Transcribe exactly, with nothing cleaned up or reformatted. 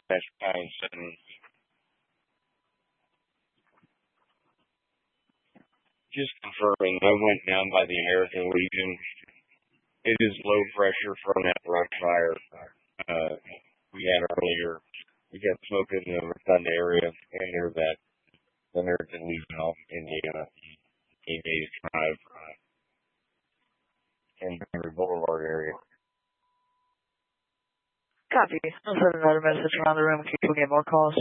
That's pound seven. Just confirming, I went down by the American Legion. It is low pressure from that brush fire uh, we had earlier. We got smoke in the Rotunda area, and there's that American Legion off in the uh, eight days drive uh, in the Boulevard area. Copy. I'll send another message around the room in case we get more calls.